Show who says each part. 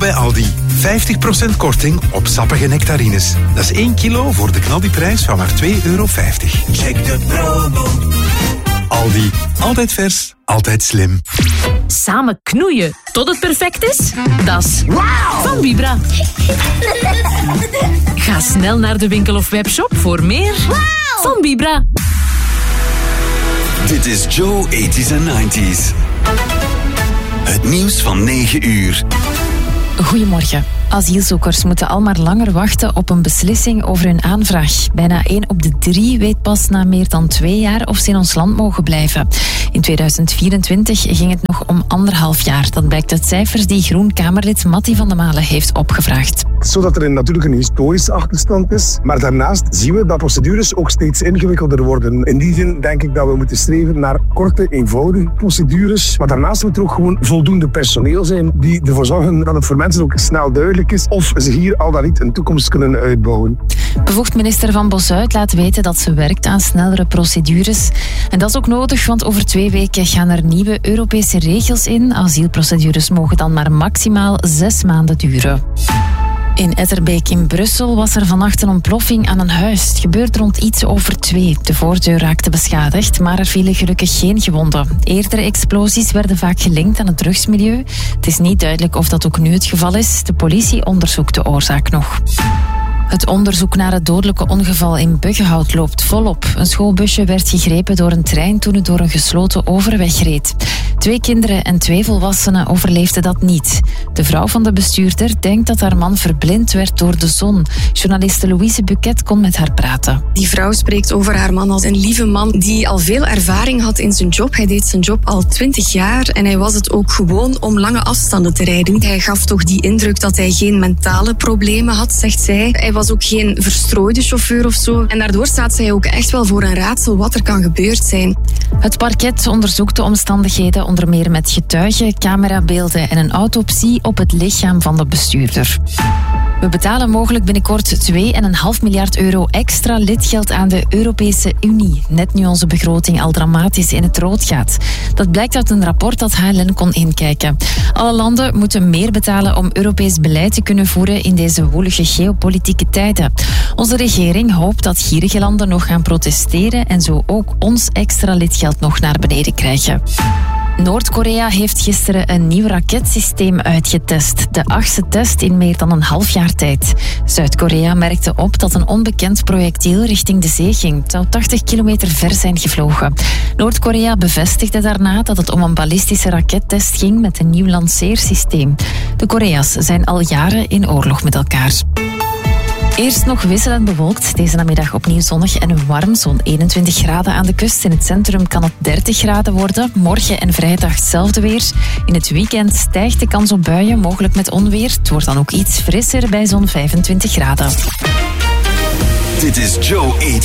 Speaker 1: bij Aldi. 50% korting op sappige nectarines. Dat is 1 kilo voor de knaldiprijs van maar €2,50.
Speaker 2: Check de promo.
Speaker 1: Aldi. Altijd vers, altijd slim.
Speaker 3: Samen knoeien tot het perfect is? Dat is van Vibra. Ga snel naar de winkel of webshop voor meer van Vibra.
Speaker 4: Dit is Joe 80s en 90s. Het nieuws van 9 uur.
Speaker 5: Goedemorgen. Asielzoekers moeten al maar langer wachten op een beslissing over hun aanvraag. Bijna 1 op de 3 weet pas na meer dan 2 jaar of ze in ons land mogen blijven. In 2024 ging het nog om 1,5 jaar. Dat blijkt uit cijfers die Groen-Kamerlid Mattie van den Malen heeft opgevraagd.
Speaker 6: Zodat er natuurlijk een historische achterstand is. Maar daarnaast zien we dat procedures ook steeds ingewikkelder worden. In die zin denk ik dat we moeten streven naar korte, eenvoudige procedures. Maar daarnaast moet er ook gewoon voldoende personeel zijn die ervoor zorgen dat het voor mensen ook snel duidelijk is of ze hier al dan niet een toekomst kunnen uitbouwen.
Speaker 5: Bevoegd minister Van Bossuit laat weten dat ze werkt aan snellere procedures. En dat is ook nodig, want over 2 weken gaan er nieuwe Europese regels in. Asielprocedures mogen dan maar maximaal 6 maanden duren. In Etterbeek in Brussel was er vannacht een ontploffing aan een huis. Het gebeurde rond iets over 2. De voordeur raakte beschadigd, maar er vielen gelukkig geen gewonden. Eerdere explosies werden vaak gelinkt aan het drugsmilieu. Het is niet duidelijk of dat ook nu het geval is. De politie onderzoekt de oorzaak nog. Het onderzoek naar het dodelijke ongeval in Buggenhout loopt volop. Een schoolbusje werd gegrepen door een trein toen het door een gesloten overweg reed. 2 kinderen en 2 volwassenen overleefden dat niet. De vrouw van de bestuurder denkt dat haar man verblind werd door de zon. Journaliste Louise Buquet kon met haar praten.
Speaker 7: Die vrouw spreekt over haar man als een lieve man die al veel ervaring had in zijn job. Hij deed zijn job al 20 jaar en hij was het ook gewoon om lange afstanden te rijden. Hij gaf toch die indruk dat hij geen mentale problemen had, zegt zij. Hij was ook geen verstrooide chauffeur of zo. En daardoor staat zij ook echt wel voor een raadsel wat er kan gebeurd zijn.
Speaker 5: Het parket onderzoekt de omstandigheden onder meer met getuigen, camerabeelden en een autopsie op het lichaam van de bestuurder. We betalen mogelijk binnenkort €2,5 miljard extra lidgeld aan de Europese Unie. Net nu onze begroting al dramatisch in het rood gaat. Dat blijkt uit een rapport dat HLN kon inkijken. Alle landen moeten meer betalen om Europees beleid te kunnen voeren in deze woelige geopolitieke tijden. Onze regering hoopt dat gierige landen nog gaan protesteren en zo ook ons extra lidgeld nog naar beneden krijgen. Noord-Korea heeft gisteren een nieuw raketsysteem uitgetest. De 8e test in meer dan een half jaar tijd. Zuid-Korea merkte op dat een onbekend projectiel richting de zee ging. Het zou 80 kilometer ver zijn gevlogen. Noord-Korea bevestigde daarna dat het om een ballistische rakettest ging met een nieuw lanceersysteem. De Korea's zijn al jaren in oorlog met elkaar. Eerst nog wisselend bewolkt. Deze namiddag opnieuw zonnig en warm. Zo'n 21 graden aan de kust. In het centrum kan het 30 graden worden. Morgen en vrijdag hetzelfde weer. In het weekend stijgt de kans op buien, mogelijk met onweer. Het wordt dan ook iets frisser bij zo'n 25 graden.
Speaker 4: Dit is Joe 80s